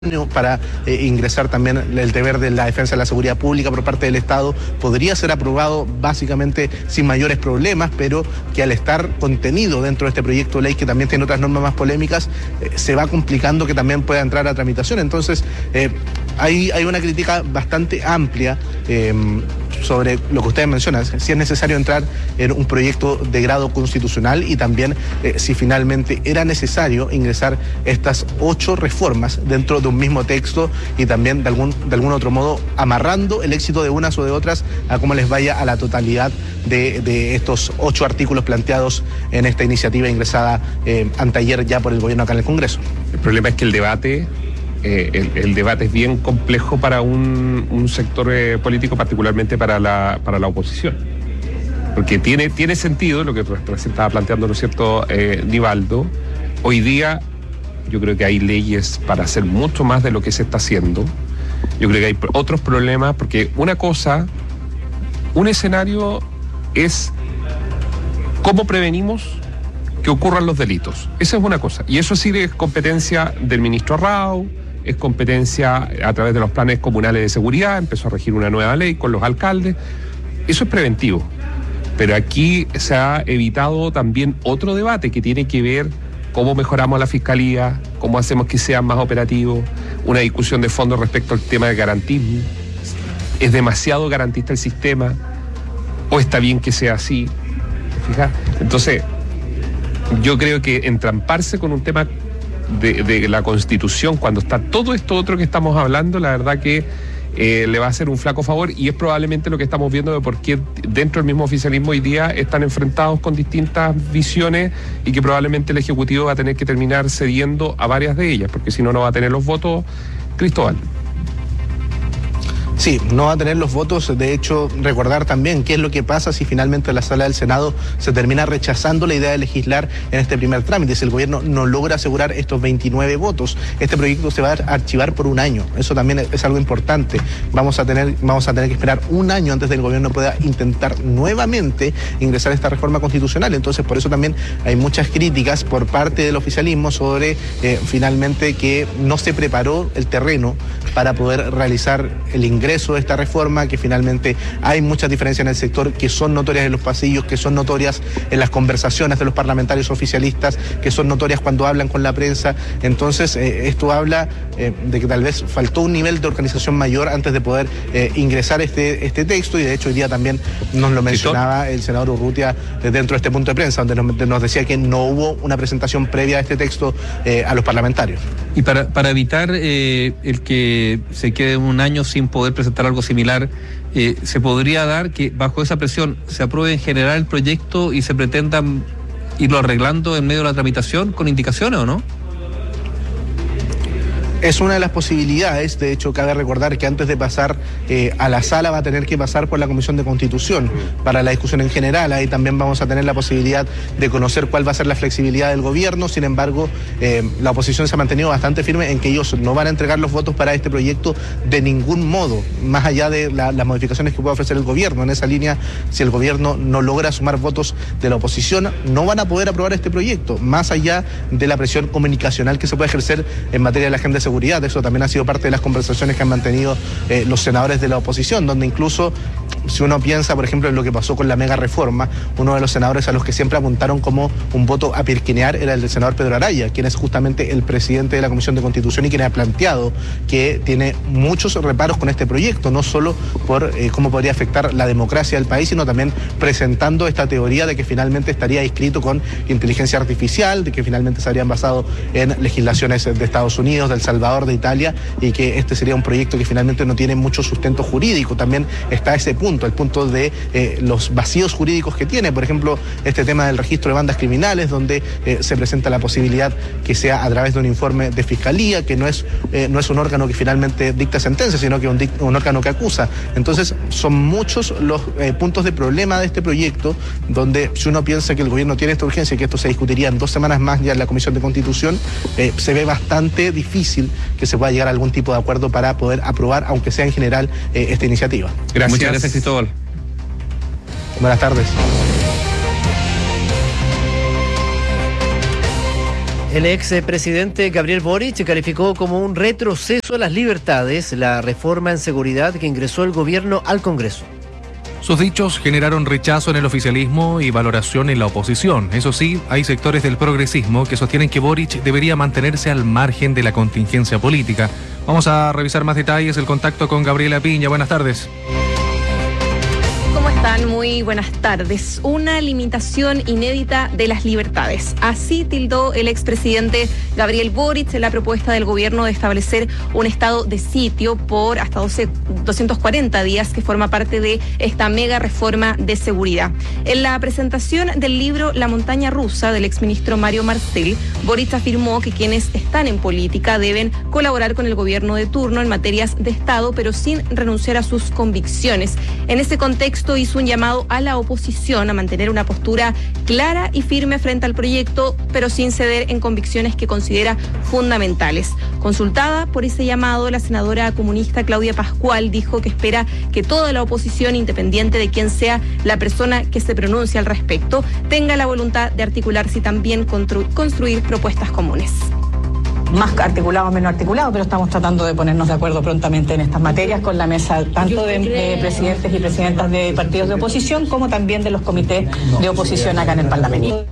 para ingresar también el deber de la defensa de la seguridad pública por parte del Estado, podría ser aprobado básicamente sin mayores problemas, pero que al estar contenido dentro de este proyecto de ley, que también tiene otras normas más polémicas, se va complicando que también pueda entrar a tramitación. Entonces, hay una crítica bastante amplia sobre lo que ustedes mencionan, si es necesario entrar en un proyecto de grado constitucional y también si finalmente era necesario ingresar estas 8 reformas dentro de un mismo texto y también de algún otro modo amarrando el éxito de unas o de otras a cómo les vaya a la totalidad de estos 8 artículos planteados en esta iniciativa ingresada anteayer ya por el gobierno acá en el Congreso. El problema es que el debate es bien complejo para un sector político, particularmente para la oposición. Porque tiene sentido lo que recién estaba planteando, ¿no es cierto, Nivaldo? Hoy día yo creo que hay leyes para hacer mucho más de lo que se está haciendo. Yo creo que hay otros problemas, porque un escenario es cómo prevenimos que ocurran los delitos. Esa es una cosa. Y eso sí es competencia del ministro Arrau, es competencia a través de los planes comunales de seguridad, empezó a regir una nueva ley con los alcaldes. Eso es preventivo. Pero aquí se ha evitado también otro debate que tiene que ver cómo mejoramos la fiscalía, cómo hacemos que sea más operativo, una discusión de fondo respecto al tema del garantismo. ¿Es demasiado garantista el sistema? ¿O está bien que sea así? ¿Te fijas? Entonces, yo creo que entramparse con un tema de la Constitución, cuando está todo esto otro que estamos hablando, la verdad que le va a hacer un flaco favor, y es probablemente lo que estamos viendo de por qué dentro del mismo oficialismo hoy día están enfrentados con distintas visiones y que probablemente el Ejecutivo va a tener que terminar cediendo a varias de ellas, porque si no, no va a tener los votos. Cristóbal. Sí, no va a tener los votos. De hecho, recordar también qué es lo que pasa si finalmente la sala del Senado se termina rechazando la idea de legislar en este primer trámite. Si el gobierno no logra asegurar estos 29 votos, este proyecto se va a archivar por un año. Eso también es algo importante. Vamos a tener que esperar un año antes de que el gobierno pueda intentar nuevamente ingresar a esta reforma constitucional. Entonces, por eso también hay muchas críticas por parte del oficialismo sobre finalmente que no se preparó el terreno para poder realizar el ingreso de esta reforma, que finalmente hay muchas diferencias en el sector que son notorias en los pasillos, que son notorias en las conversaciones de los parlamentarios oficialistas, que son notorias cuando hablan con la prensa. Entonces, esto habla de que tal vez faltó un nivel de organización mayor antes de poder ingresar este texto, y de hecho hoy día también nos lo mencionaba el senador Urrutia dentro de este punto de prensa, donde nos decía que no hubo una presentación previa a este texto a los parlamentarios. Y para evitar el que se quede un año sin poder presentar algo similar, ¿se podría dar que bajo esa presión se apruebe en general el proyecto y se pretenda irlo arreglando en medio de la tramitación con indicaciones o no? Es una de las posibilidades. De hecho, cabe recordar que antes de pasar a la sala va a tener que pasar por la Comisión de Constitución para la discusión en general. Ahí también vamos a tener la posibilidad de conocer cuál va a ser la flexibilidad del gobierno. Sin embargo, la oposición se ha mantenido bastante firme en que ellos no van a entregar los votos para este proyecto de ningún modo, más allá de las modificaciones que pueda ofrecer el gobierno. En esa línea, si el gobierno no logra sumar votos de la oposición, no van a poder aprobar este proyecto, más allá de la presión comunicacional que se puede ejercer en materia de la agenda de seguridad. Eso también ha sido parte de las conversaciones que han mantenido los senadores de la oposición, donde incluso, si uno piensa, por ejemplo, en lo que pasó con la mega reforma, uno de los senadores a los que siempre apuntaron como un voto a pirquinear era el del senador Pedro Araya, quien es justamente el presidente de la Comisión de Constitución y quien ha planteado que tiene muchos reparos con este proyecto, no solo por cómo podría afectar la democracia del país, sino también presentando esta teoría de que finalmente estaría inscrito con inteligencia artificial, de que finalmente se habrían basado en legislaciones de Estados Unidos, de El Salvador, de Italia, y que este sería un proyecto que finalmente no tiene mucho sustento jurídico. También está ese punto, el punto de los vacíos jurídicos que tiene. Por ejemplo, este tema del registro de bandas criminales, donde se presenta la posibilidad que sea a través de un informe de fiscalía, que no es un órgano que finalmente dicta sentencia, sino que un órgano que acusa. Entonces, son muchos los puntos de problema de este proyecto, donde si uno piensa que el gobierno tiene esta urgencia y que esto se discutiría en 2 semanas más ya en la Comisión de Constitución, se ve bastante difícil que se pueda llegar a algún tipo de acuerdo para poder aprobar, aunque sea en general, esta iniciativa. Gracias. Muchas gracias, Cristóbal. Buenas tardes. El expresidente Gabriel Boric calificó como un retroceso a las libertades la reforma en seguridad que ingresó el gobierno al Congreso. Sus dichos generaron rechazo en el oficialismo y valoración en la oposición. Eso sí, hay sectores del progresismo que sostienen que Boric debería mantenerse al margen de la contingencia política. Vamos a revisar más detalles, el contacto con Gabriela Piña. Buenas tardes. ¿Cómo están? Muy buenas tardes. Una limitación inédita de las libertades. Así tildó el expresidente Gabriel Boric en la propuesta del gobierno de establecer un estado de sitio por hasta 240 días que forma parte de esta mega reforma de seguridad. En la presentación del libro La montaña rusa del exministro Mario Marcel, Boric afirmó que quienes están en política deben colaborar con el gobierno de turno en materias de Estado, pero sin renunciar a sus convicciones. En ese contexto hizo un llamado a la oposición a mantener una postura clara y firme frente al proyecto, pero sin ceder en convicciones que considera fundamentales. Consultada por ese llamado, la senadora comunista Claudia Pascual dijo que espera que toda la oposición, independiente de quién sea la persona que se pronuncie al respecto, tenga la voluntad de articularse y también construir propuestas comunes. Más articulado o menos articulado, pero estamos tratando de ponernos de acuerdo prontamente en estas materias con la mesa tanto de presidentes y presidentas de partidos de oposición como también de los comités de oposición acá en el Parlamento.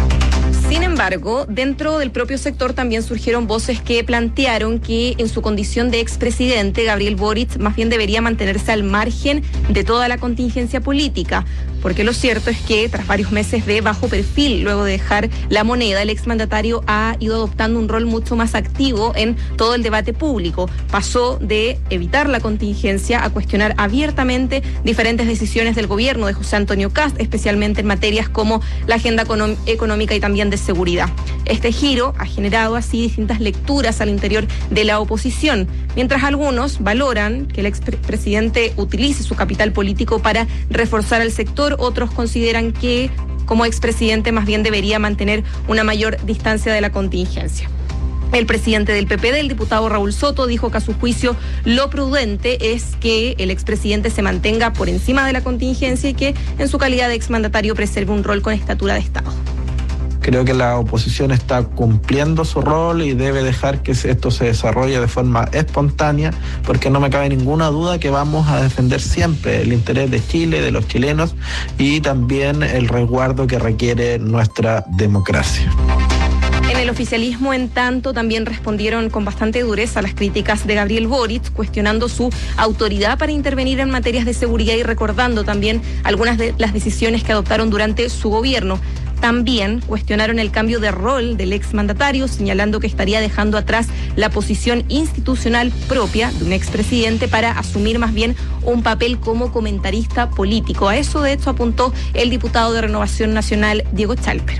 Sin embargo, dentro del propio sector también surgieron voces que plantearon que en su condición de expresidente, Gabriel Boric más bien debería mantenerse al margen de toda la contingencia política, porque lo cierto es que tras varios meses de bajo perfil, luego de dejar la moneda, el exmandatario ha ido adoptando un rol mucho más activo en todo el debate público. Pasó de evitar la contingencia a cuestionar abiertamente diferentes decisiones del gobierno de José Antonio Kast, especialmente en materias como la agenda económica y también de seguridad. Este giro ha generado así distintas lecturas al interior de la oposición, mientras algunos valoran que el expresidente utilice su capital político para reforzar al sector, otros consideran que como expresidente más bien debería mantener una mayor distancia de la contingencia. El presidente del PPD, el diputado Raúl Soto, dijo que a su juicio lo prudente es que el expresidente se mantenga por encima de la contingencia y que en su calidad de exmandatario preserve un rol con estatura de Estado. Creo que la oposición está cumpliendo su rol y debe dejar que esto se desarrolle de forma espontánea, porque no me cabe ninguna duda que vamos a defender siempre el interés de Chile, de los chilenos y también el resguardo que requiere nuestra democracia. En el oficialismo, en tanto, también respondieron con bastante dureza a las críticas de Gabriel Boric, cuestionando su autoridad para intervenir en materias de seguridad y recordando también algunas de las decisiones que adoptaron durante su gobierno. También cuestionaron el cambio de rol del exmandatario, señalando que estaría dejando atrás la posición institucional propia de un expresidente para asumir más bien un papel como comentarista político. A eso, de hecho, apuntó el diputado de Renovación Nacional, Diego Chalper.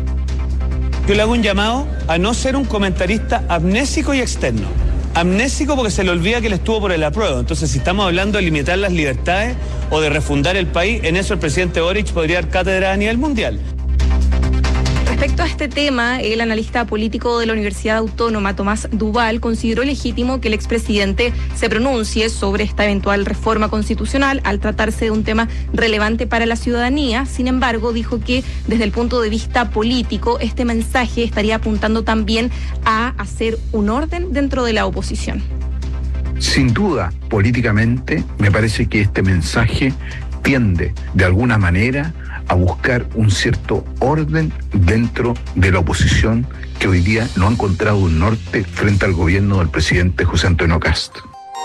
Yo le hago un llamado a no ser un comentarista amnésico y externo. Amnésico porque se le olvida que él estuvo por el apruebo. Entonces, si estamos hablando de limitar las libertades o de refundar el país, en eso el presidente Boric podría dar cátedra a nivel mundial. Respecto a este tema, el analista político de la Universidad Autónoma, Tomás Duval, consideró legítimo que el expresidente se pronuncie sobre esta eventual reforma constitucional al tratarse de un tema relevante para la ciudadanía. Sin embargo, dijo que desde el punto de vista político, este mensaje estaría apuntando también a hacer un orden dentro de la oposición. Sin duda, políticamente, me parece que este mensaje tiende, de alguna manera, a buscar un cierto orden dentro de la oposición que hoy día no ha encontrado un norte frente al gobierno del presidente José Antonio Kast.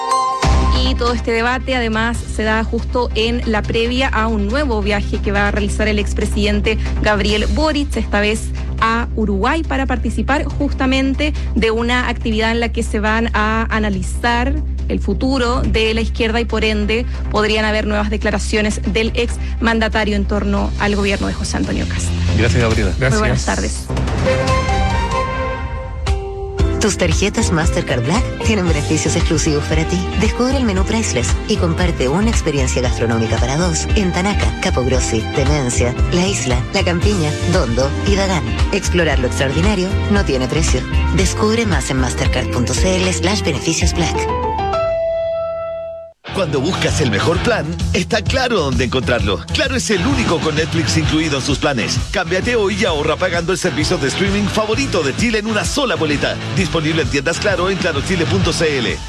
Y todo este debate además se da justo en la previa a un nuevo viaje que va a realizar el expresidente Gabriel Boric, esta vez a Uruguay, para participar justamente de una actividad en la que se van a analizar el futuro de la izquierda y por ende podrían haber nuevas declaraciones del ex mandatario en torno al gobierno de José Antonio Kast. Gracias, Gabriela. Muy buenas tardes. Tus tarjetas Mastercard Black tienen beneficios exclusivos para ti. Descubre el menú Priceless y comparte una experiencia gastronómica para dos en Tanaca, Capo Grossi, Tenencia, La Isla, La Campiña, Dondo y Dagán. Explorar lo extraordinario no tiene precio. Descubre más en mastercard.cl/beneficios Black. Cuando buscas el mejor plan, está claro dónde encontrarlo. Claro es el único con Netflix incluido en sus planes. Cámbiate hoy y ahorra pagando el servicio de streaming favorito de Chile en una sola boleta. Disponible en tiendas Claro en clarochile.cl.